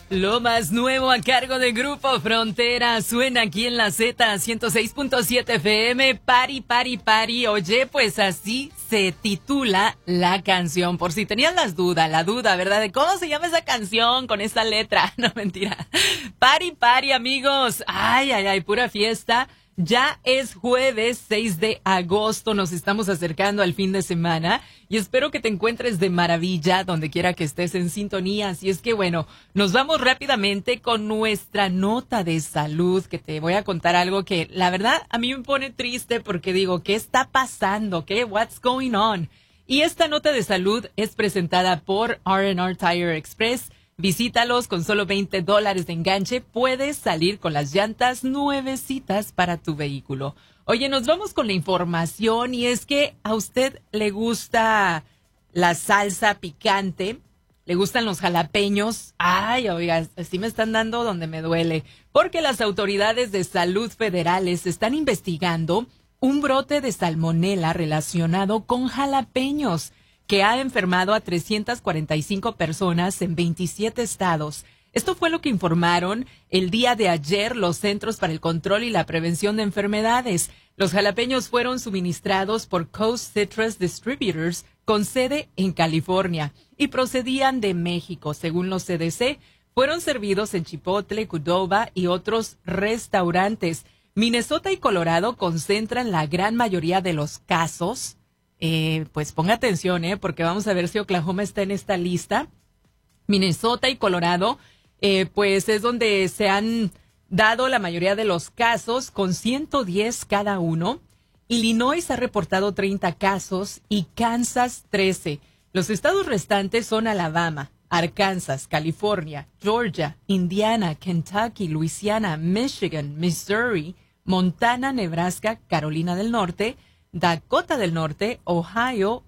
Lo más nuevo a cargo de Grupo Frontera suena aquí en la Z 106.7 FM, Pari, Pari, Pari. Oye, pues así se titula la canción. Por si tenían la duda, ¿verdad? De cómo se llama esa canción con esa letra. No, mentira. Pari, Pari, amigos. Ay, ay, ay, pura fiesta. Ya es jueves 6 de agosto, nos estamos acercando al fin de semana y espero que te encuentres de maravilla donde quiera que estés en sintonía. Así es que bueno, nos vamos rápidamente con nuestra nota de salud, que te voy a contar algo que la verdad a mí me pone triste porque digo, ¿qué está pasando? ¿Qué? What's going on? Y esta nota de salud es presentada por R&R Tire Express. Visítalos con solo $20 de enganche. Puedes salir con las llantas nuevecitas para tu vehículo. Oye, nos vamos con la información y es que a usted le gusta la salsa picante, le gustan los jalapeños. Ay, oiga, así me están dando donde me duele. Porque las autoridades de salud federales están investigando un brote de salmonela relacionado con jalapeños que ha enfermado a 345 personas en 27 estados. Esto fue lo que informaron el día de ayer los Centros para el Control y la Prevención de Enfermedades. Los jalapeños fueron suministrados por Coast Citrus Distributors con sede en California y procedían de México, según los CDC. Fueron servidos en Chipotle, Qdoba y otros restaurantes. Minnesota y Colorado concentran la gran mayoría de los casos. Pues ponga atención, porque vamos a ver si Oklahoma está en esta lista. Minnesota y Colorado, pues es donde se han dado la mayoría de los casos, con 110 cada uno. Illinois ha reportado 30 casos y Kansas 13. Los estados restantes son Alabama, Arkansas, California, Georgia, Indiana, Kentucky, Louisiana, Michigan, Missouri, Montana, Nebraska, Carolina del Norte, Dakota del Norte, Ohio,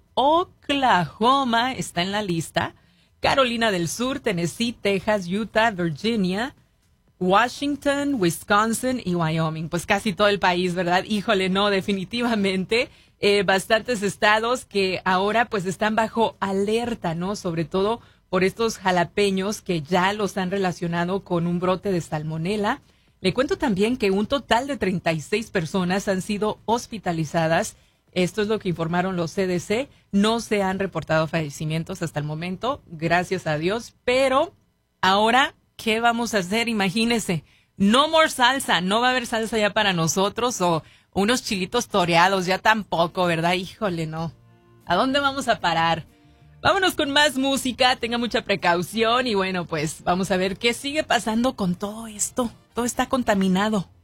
Oklahoma está en la lista, Carolina del Sur, Tennessee, Texas, Utah, Virginia, Washington, Wisconsin y Wyoming. Pues casi todo el país, ¿verdad? Híjole, no, definitivamente bastantes estados que ahora pues están bajo alerta, ¿no? Sobre todo por estos jalapeños que ya los han relacionado con un brote de salmonela. Le cuento también que un total de 36 personas han sido hospitalizadas. Esto es lo que informaron los CDC. No se han reportado fallecimientos hasta el momento, gracias a Dios. Pero ahora, ¿qué vamos a hacer? Imagínense, no more salsa. No va a haber salsa ya para nosotros o unos chilitos toreados, ya tampoco, ¿verdad? Híjole, no. ¿A dónde vamos a parar? Vámonos con más música, tenga mucha precaución y bueno, pues vamos a ver qué sigue pasando con todo esto. Todo está contaminado.